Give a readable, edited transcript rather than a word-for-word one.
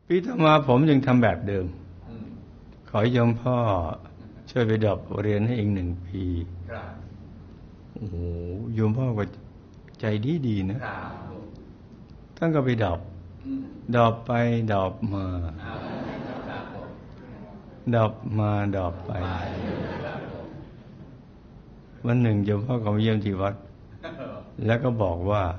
ปีต่อมาผมยังทำแบบเดิมขอให้โยมพ่อช่วยไปดรอปเรียนให้อีก1 ปีโอ้โหโยมพ่อก็ใจดีนะท่านก็ไปดรอปไปดรอปมาดรอปมาดรอปไปวันหนึ่งโยมพ่อก็มาเยี่ยมที่วัดแล้วก็บอกว่า